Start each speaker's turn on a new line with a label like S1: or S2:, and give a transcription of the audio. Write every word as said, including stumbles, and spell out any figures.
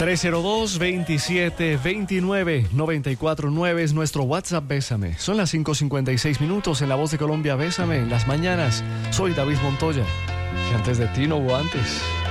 S1: tres cero dos, veintisiete veintinueve, noventa y cuatro nueve es nuestro WhatsApp. Bésame. Son las cinco cincuenta y seis minutos en La Voz de Colombia. Bésame en las mañanas. Soy David Montoya. Que antes de ti no hubo antes.